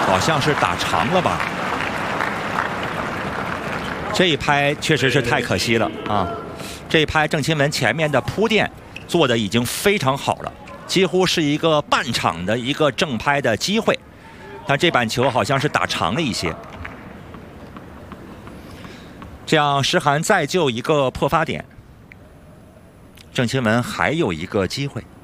好像是打长了吧？这一拍确实是太可惜了啊！这一拍郑钦文前面的铺垫做的已经非常好了，几乎是一个半场的一个正拍的机会，但这板球好像是打长了一些。这样石韩再就一个破发点，郑钦文还有一个机会。